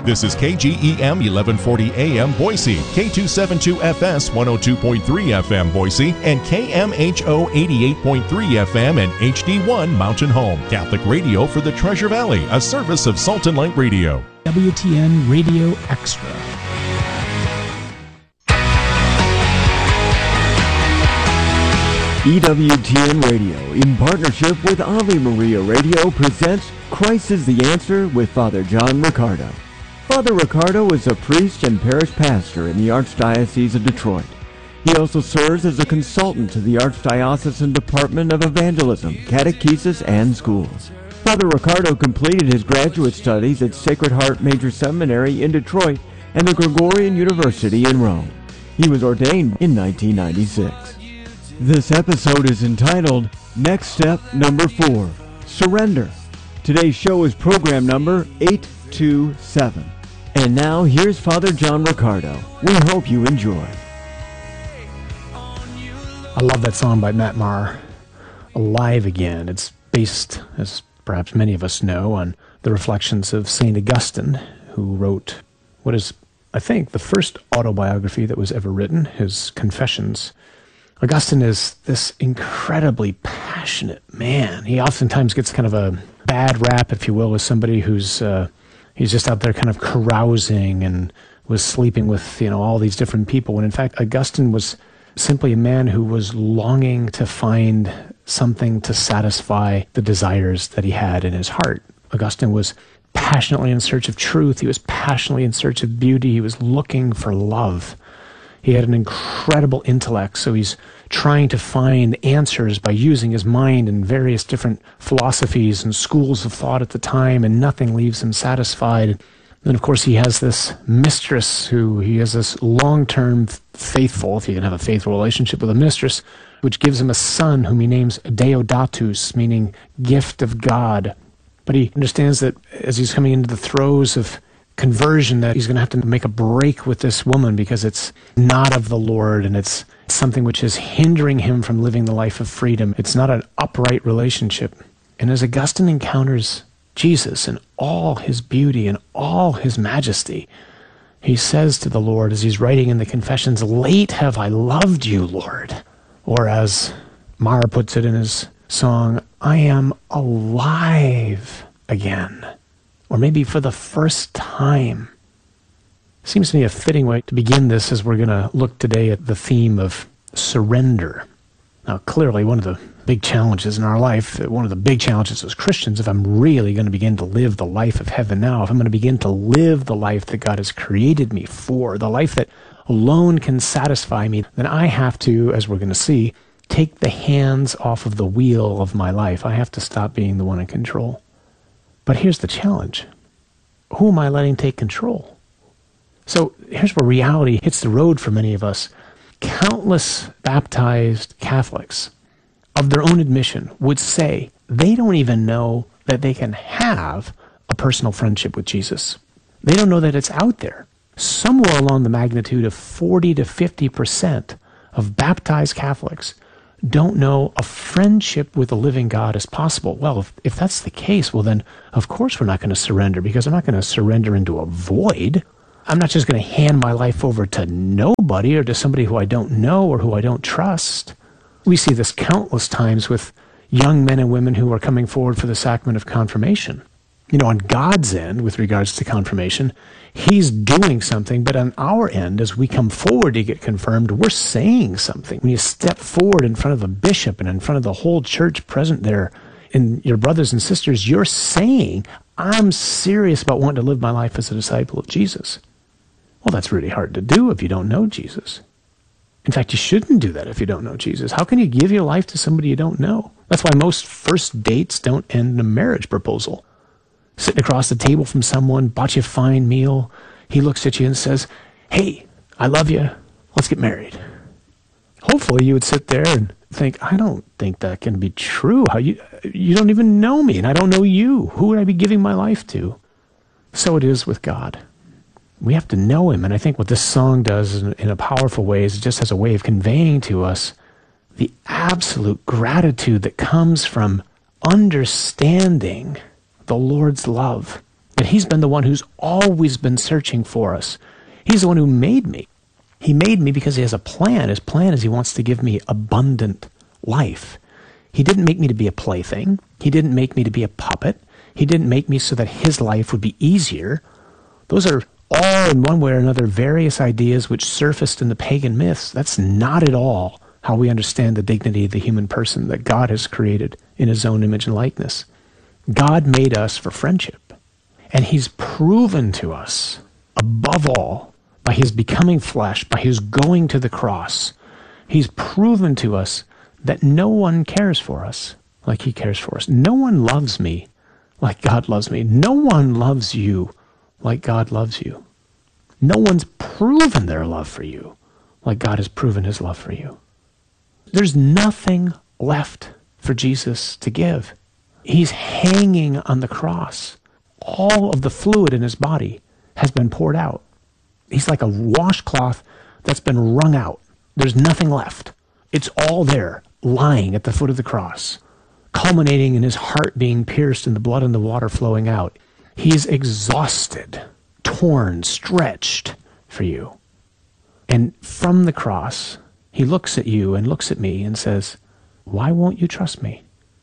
This is KGEM 1140 AM Boise, K272FS 102.3 FM Boise, and KMHO 88.3 FM and HD1 Mountain Home. Catholic radio for the Treasure Valley, a service of Salt and Light Radio. WTN Radio Extra. EWTN Radio, in partnership with Ave Maria Radio, presents Christ is the Answer with Father John Riccardo. Father Riccardo is a priest and parish pastor in the Archdiocese of Detroit. He also serves as a consultant to the Archdiocesan Department of Evangelism, Catechesis, and Schools. Father Riccardo completed his graduate studies at Sacred Heart Major Seminary in Detroit and the Gregorian University in Rome. He was ordained in 1996. This episode is entitled Next Step Number 4, Surrender. Today's show is program number 827. And now here's Father John Riccardo. We hope you enjoy. I love that song by Matt Maher, Alive Again. It's based, as perhaps many of us know, on the reflections of St. Augustine, who wrote what is, I think, the first autobiography that was ever written, his Confessions. Augustine is this incredibly passionate man. He oftentimes gets kind of a bad rap, if you will, as somebody who's he's just out there kind of carousing and was sleeping with, all these different people. When in fact, Augustine was simply a man who was longing to find something to satisfy the desires that he had in his heart. Augustine was passionately in search of truth. He was passionately in search of beauty. He was looking for love. He had an incredible intellect, so he's trying to find answers by using his mind in various different philosophies and schools of thought at the time, and nothing leaves him satisfied. And of course, he has this mistress who he has this long-term faithful, if you can have a faithful relationship with a mistress, which gives him a son whom he names Deodatus, meaning gift of God. But he understands that as he's coming into the throes of conversion, that he's going to have to make a break with this woman because it's not of the Lord, and it's something which is hindering him from living the life of freedom. It's not an upright relationship. And as Augustine encounters Jesus in all his beauty and all his majesty, he says to the Lord, as he's writing in the Confessions, "Late have I loved you, Lord." Or as Maher puts it in his song, "I am alive again." Or maybe for the first time. Seems to me a fitting way to begin this as we're going to look today at the theme of surrender. Now, clearly, one of the big challenges in our life, one of the big challenges as Christians, if I'm really going to begin to live the life of heaven now, if I'm going to begin to live the life that God has created me for, the life that alone can satisfy me, then I have to, as we're going to see, take the hands off of the wheel of my life. I have to stop being the one in control. But here's the challenge. Who am I letting take control? So here's where reality hits the road for many of us. Countless baptized Catholics, of their own admission, would say they don't even know that they can have a personal friendship with Jesus. They don't know that it's out there. Somewhere along the magnitude of 40 to 50% of baptized Catholics don't know a friendship with the living God is possible. Well, if that's the case, well then, of course we're not going to surrender, because I'm not going to surrender into a void. I'm not just going to hand my life over to nobody or to somebody who I don't know or who I don't trust. We see this countless times with young men and women who are coming forward for the sacrament of confirmation. On God's end, with regards to confirmation, He's doing something, but on our end, as we come forward to get confirmed, we're saying something. When you step forward in front of the bishop and in front of the whole church present there, and your brothers and sisters, you're saying, I'm serious about wanting to live my life as a disciple of Jesus. Well, that's really hard to do if you don't know Jesus. In fact, you shouldn't do that if you don't know Jesus. How can you give your life to somebody you don't know? That's why most first dates don't end in a marriage proposal. Sitting across the table from someone, bought you a fine meal, he looks at you and says, "Hey, I love you, let's get married." Hopefully you would sit there and think, I don't think that can be true. How you don't even know me, and I don't know you. Who would I be giving my life to? So it is with God. We have to know Him, and I think what this song does in a powerful way is it just has a way of conveying to us the absolute gratitude that comes from understanding the Lord's love. And he's been the one who's always been searching for us. He's the one who made me. He made me because he has a plan. His plan is he wants to give me abundant life. He didn't make me to be a plaything. He didn't make me to be a puppet. He didn't make me so that his life would be easier. Those are all, in one way or another, various ideas which surfaced in the pagan myths. That's not at all how we understand the dignity of the human person that God has created in his own image and likeness. God made us for friendship. And he's proven to us, above all, by his becoming flesh, by his going to the cross, he's proven to us that no one cares for us like he cares for us. No one loves me like God loves me. No one loves you like God loves you. No one's proven their love for you like God has proven his love for you. There's nothing left for Jesus to give. He's hanging on the cross. All of the fluid in his body has been poured out. He's like a washcloth that's been wrung out. There's nothing left. It's all there, lying at the foot of the cross, culminating in his heart being pierced and the blood and the water flowing out. He's exhausted, torn, stretched for you. And from the cross, he looks at you and looks at me and says, why won't you trust me?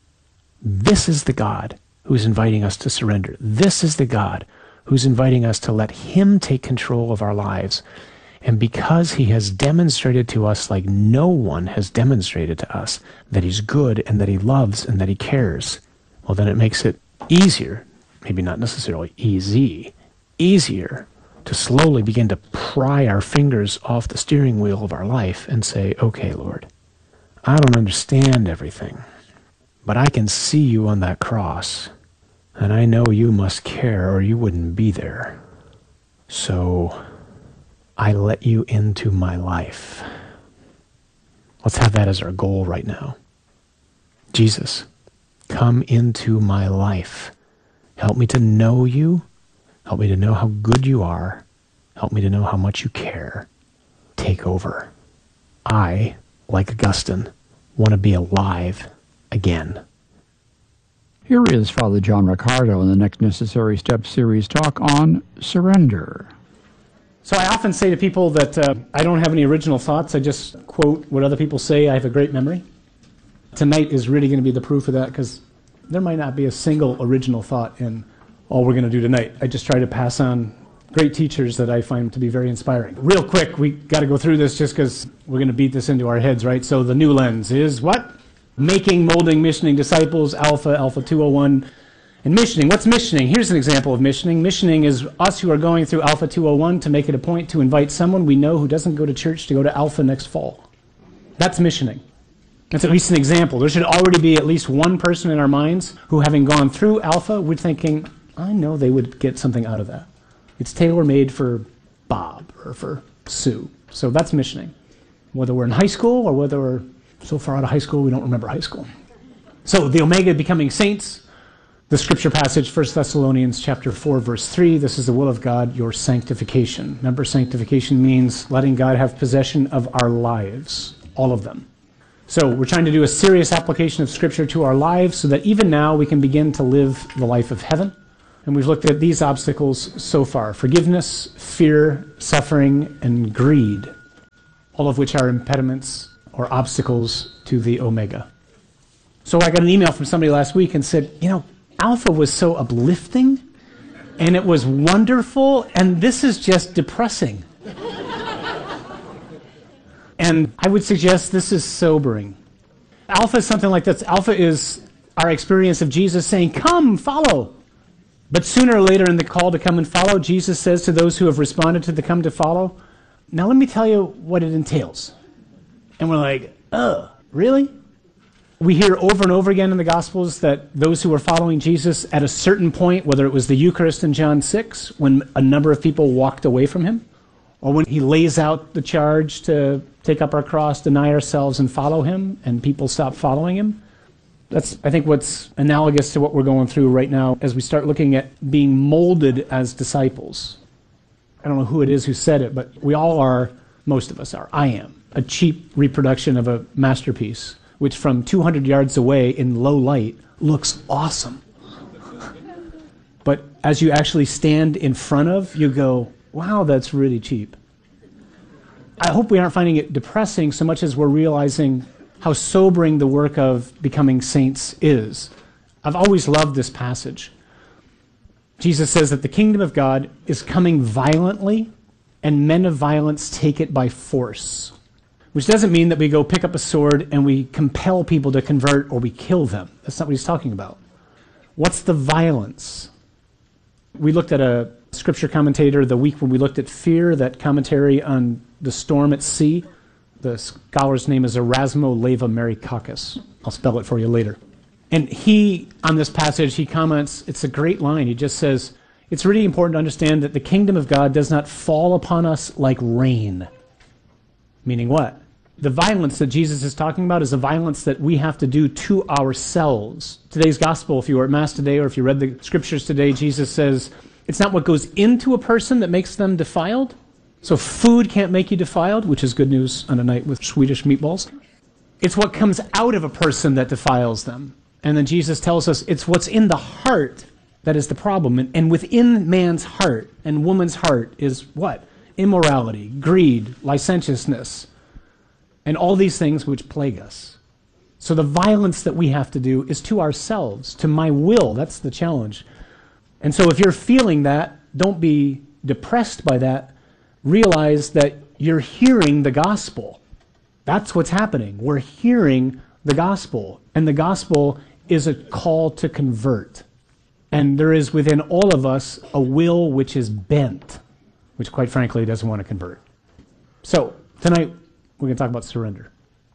This is the God who's inviting us to surrender. This is the God who's inviting us to let him take control of our lives. And because he has demonstrated to us like no one has demonstrated to us that he's good and that he loves and that he cares, well, then it makes it easier, maybe not necessarily easy, easier to slowly begin to pry our fingers off the steering wheel of our life and say, okay, Lord, I don't understand everything, but I can see you on that cross. And I know you must care or you wouldn't be there. So I let you into my life. Let's have that as our goal right now. Jesus, come into my life. Help me to know you. Help me to know how good you are. Help me to know how much you care. Take over. I, like Augustine, want to be alive again. Here is Father John Riccardo in the Next Necessary Step series talk on surrender. So I often say to people that I don't have any original thoughts. I just quote what other people say. I have a great memory. Tonight is really going to be the proof of that because there might not be a single original thought in all we're going to do tonight. I just try to pass on great teachers that I find to be very inspiring. Real quick, we got to go through this just because we're going to beat this into our heads, right? So the new lens is what? Making, molding, missioning disciples, Alpha 201, and missioning. What's missioning? Here's an example of missioning. Missioning is us who are going through Alpha 201 to make it a point to invite someone we know who doesn't go to church to go to Alpha next fall. That's missioning. That's at least an example. There should already be at least one person in our minds who, having gone through Alpha, we're thinking, I know they would get something out of that. It's tailor-made for Bob or for Sue. So that's missioning. Whether we're in high school or whether we're so far out of high school we don't remember high school. So the Omega, becoming saints, the scripture passage, 1 Thessalonians chapter 4, verse 3, this is the will of God, your sanctification. Remember, sanctification means letting God have possession of our lives, all of them. So we're trying to do a serious application of scripture to our lives so that even now we can begin to live the life of heaven. And we've looked at these obstacles so far: forgiveness, fear, suffering, and greed, all of which are impediments or obstacles to the Omega. So I got an email from somebody last week and said, Alpha was so uplifting, and it was wonderful, and this is just depressing. And I would suggest this is sobering. Alpha is something like this. Alpha is our experience of Jesus saying, come, follow. But sooner or later in the call to come and follow, Jesus says to those who have responded to the come to follow, now let me tell you what it entails. And we're like, really? We hear over and over again in the Gospels that those who were following Jesus at a certain point, whether it was the Eucharist in John 6, when a number of people walked away from him, or when he lays out the charge to take up our cross, deny ourselves, and follow him, and people stop following him. That's, I think, what's analogous to what we're going through right now as we start looking at being molded as disciples. I don't know who it is who said it, but we all are, most of us are. I am a cheap reproduction of a masterpiece, which from 200 yards away in low light looks awesome. But as you actually stand in front of, you go, wow, that's really cheap. I hope we aren't finding it depressing so much as we're realizing how sobering the work of becoming saints is. I've always loved this passage. Jesus says that the kingdom of God is coming violently, and men of violence take it by force. Which doesn't mean that we go pick up a sword and we compel people to convert or we kill them. That's not what he's talking about. What's the violence? We looked at a scripture commentator the week when we looked at fear, that commentary on the storm at sea. The scholar's name is Erasmo Leva Marikakis. I'll spell it for you later. And he, on this passage, he comments, it's a great line. He just says, it's really important to understand that the kingdom of God does not fall upon us like rain. Meaning what? The violence that Jesus is talking about is the violence that we have to do to ourselves. Today's gospel, if you were at Mass today or if you read the scriptures today, Jesus says, it's not what goes into a person that makes them defiled. So food can't make you defiled, which is good news on a night with Swedish meatballs. It's what comes out of a person that defiles them. And then Jesus tells us it's what's in the heart that is the problem. And within man's heart and woman's heart is what? Immorality, greed, licentiousness, and all these things which plague us. So the violence that we have to do is to ourselves, to my will. That's the challenge. And so if you're feeling that, don't be depressed by that. Realize that you're hearing the gospel. That's what's happening. We're hearing the gospel. And the gospel is a call to convert. And there is within all of us a will which is bent, which quite frankly doesn't want to convert. So tonight we're going to talk about surrender.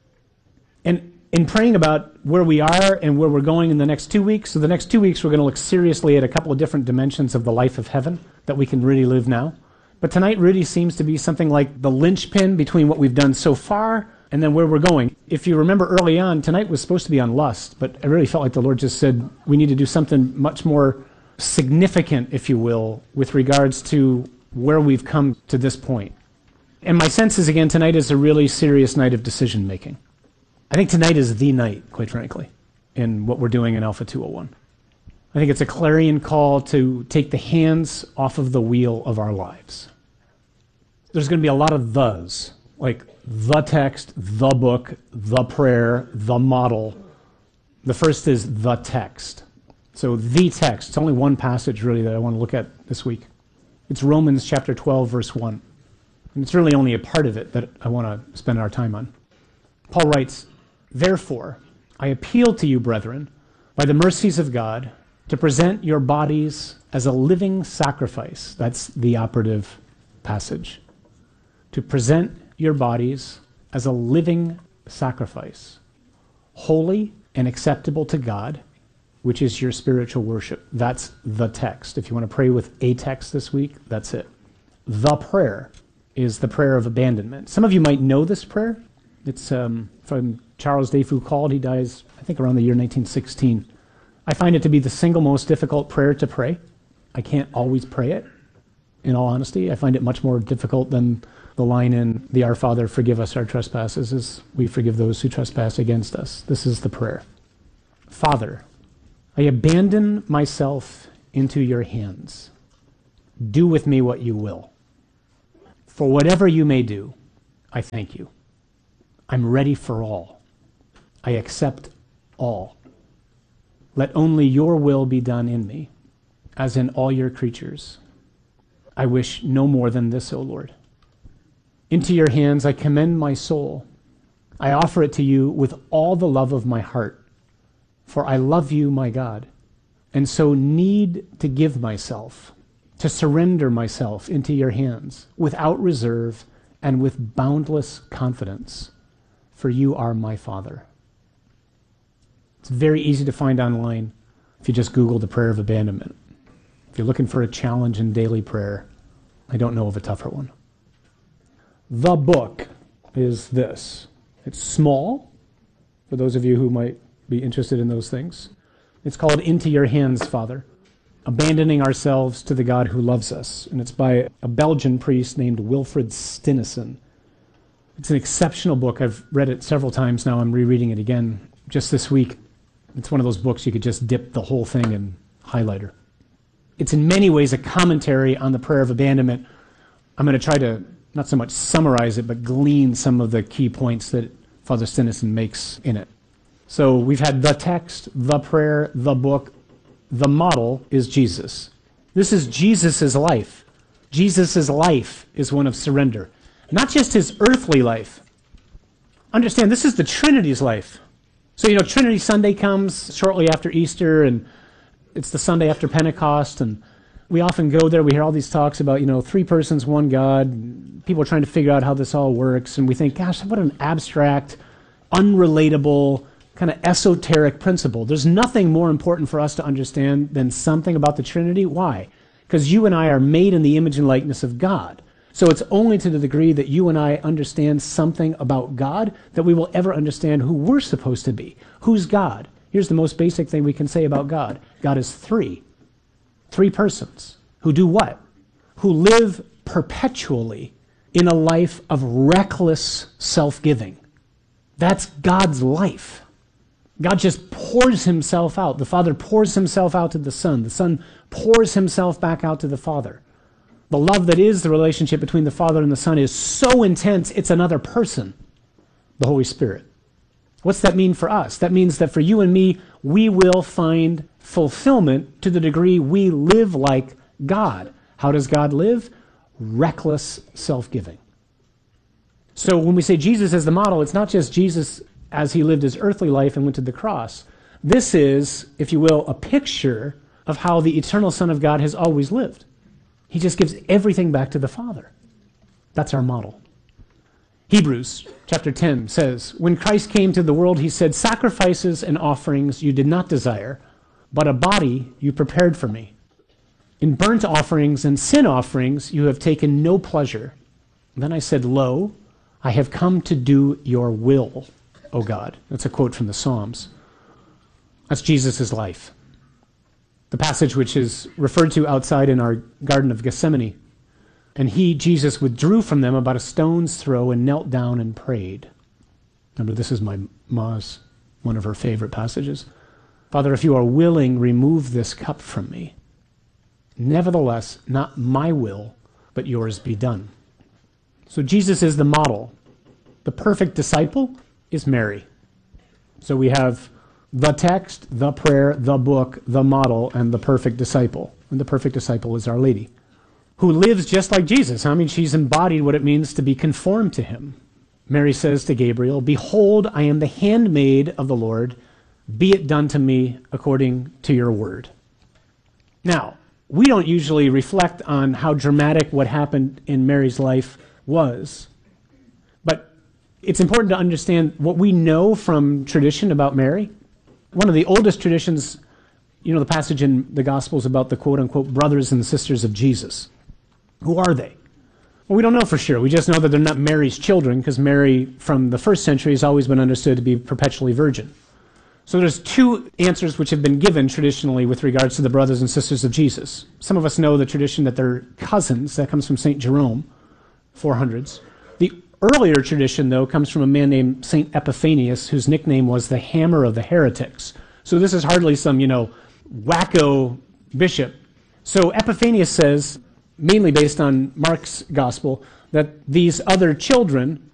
And in praying about where we are and where we're going in the next 2 weeks, so the next 2 weeks we're going to look seriously at a couple of different dimensions of the life of heaven that we can really live now. But tonight really seems to be something like the linchpin between what we've done so far and then where we're going. If you remember early on, tonight was supposed to be on lust, but I really felt like the Lord just said we need to do something much more significant, if you will, with regards to where we've come to this point. And my sense is, again, tonight is a really serious night of decision making. I think tonight is the night, quite frankly, in what we're doing in Alpha 201. I think it's a clarion call to take the hands off of the wheel of our lives. There's going to be a lot of thes, like the text, the book, the prayer, the model. The first is the text. So the text, it's only one passage really that I want to look at this week. It's Romans chapter 12, verse 1. And it's really only a part of it that I want to spend our time on. Paul writes, therefore, I appeal to you, brethren, by the mercies of God, to present your bodies as a living sacrifice. That's the operative passage. To present your bodies as a living sacrifice, holy and acceptable to God, which is your spiritual worship. That's the text. If you want to pray with a text this week, that's it. The prayer is the prayer of abandonment. Some of you might know this prayer. It's from Charles de Foucauld. He dies, I think, around the year 1916. I find it to be the single most difficult prayer to pray. I can't always pray it, in all honesty. I find it much more difficult than the line in the Our Father, forgive us our trespasses, as we forgive those who trespass against us. This is the prayer. Father, I abandon myself into your hands. Do with me what you will. For whatever you may do, I thank you. I'm ready for all. I accept all. Let only your will be done in me, as in all your creatures. I wish no more than this, O Lord. Into your hands I commend my soul. I offer it to you with all the love of my heart, for I love you, my God, and so need to give myself, to surrender myself into your hands, without reserve and with boundless confidence, for you are my Father. It's very easy to find online if you just Google the prayer of abandonment. If you're looking for a challenge in daily prayer, I don't know of a tougher one. The book is this. It's small, for those of you who might be interested in those things. It's called Into Your Hands, Father, Abandoning Ourselves to the God Who Loves Us. And it's by a Belgian priest named Wilfred Stinnesen. It's an exceptional book. I've read it several times now. I'm rereading it again just this week. It's one of those books you could just dip the whole thing in highlighter. It's in many ways a commentary on the prayer of abandonment. I'm going to try to not so much summarize it, but glean some of the key points that Father Stinnison makes in it. So we've had the text, the prayer, the book. The model is Jesus. This is Jesus' life. Jesus' life is one of surrender. Not just his earthly life. Understand, this is the Trinity's life. So, Trinity Sunday comes shortly after Easter, and it's the Sunday after Pentecost, and we often go there, we hear all these talks about, 3 persons, 1 God. People are trying to figure out how this all works, and we think, gosh, what an abstract, unrelatable, kind of esoteric principle. There's nothing more important for us to understand than something about the Trinity. Why? Because you and I are made in the image and likeness of God. So it's only to the degree that you and I understand something about God that we will ever understand who we're supposed to be. Who's God? Here's the most basic thing we can say about God. God is 3. 3 persons who do what? Who live perpetually in a life of reckless self-giving. That's God's life. God just pours himself out. The Father pours himself out to the Son. The Son pours himself back out to the Father. The love that is the relationship between the Father and the Son is so intense, it's another person, the Holy Spirit. What's that mean for us? That means that for you and me, we will find fulfillment to the degree we live like God. How does God live? Reckless self-giving. So when we say Jesus as the model, it's not just Jesus as he lived his earthly life and went to the cross. This is, if you will, a picture of how the eternal Son of God has always lived. He just gives everything back to the Father. That's our model. Hebrews chapter 10 says, when Christ came to the world, he said, sacrifices and offerings you did not desire, but a body you prepared for me. In burnt offerings and sin offerings you have taken no pleasure. And then I said, lo, I have come to do your will, O God. That's a quote from the Psalms. That's Jesus' life. The passage which is referred to outside in our Garden of Gethsemane. And he, Jesus, withdrew from them about a stone's throw and knelt down and prayed. Remember, this is my ma's, one of her favorite passages. Father, if you are willing, remove this cup from me. Nevertheless, not my will, but yours be done. So Jesus is the model. The perfect disciple is Mary. So we have the text, the prayer, the book, the model, and the perfect disciple. And the perfect disciple is Our Lady, who lives just like Jesus. I mean, she's embodied what it means to be conformed to him. Mary says to Gabriel, behold, I am the handmaid of the Lord. Be it done to me according to your word. Now, we don't usually reflect on how dramatic what happened in Mary's life was. But it's important to understand what we know from tradition about Mary. One of the oldest traditions, the passage in the Gospels about the quote-unquote brothers and sisters of Jesus. Who are they? Well, we don't know for sure. We just know that they're not Mary's children, because Mary, from the first century, has always been understood to be perpetually virgin. So there's 2 answers which have been given traditionally with regards to the brothers and sisters of Jesus. Some of us know the tradition that they're cousins. That comes from St. Jerome, 400s. The earlier tradition, though, comes from a man named St. Epiphanius, whose nickname was the Hammer of the Heretics. So this is hardly some, wacko bishop. So Epiphanius says, mainly based on Mark's gospel, that these other children